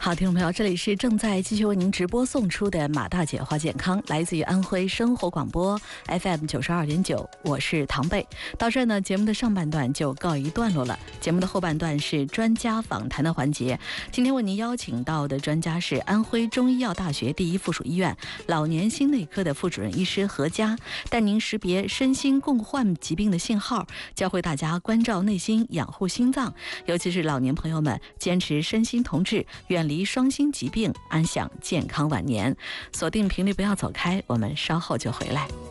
好，听众朋友，这里是正在继续为您直播送出的马大姐话健康，来自于安徽生活广播 FM 92.9，我是唐贝。到这呢，节目的上半段就告一段落了。节目的后半段是专家访谈的环节。今天为您邀请到的专家是安徽中医药大学第一附属医院老年心内科的副主任医师何佳，带您识别身心共患疾病的信号，教会大家关照内心，养护心脏，尤其是老年朋友们坚持身心同治，远离双心疾病，安享健康晚年。锁定频率，不要走开，我们稍后就回来。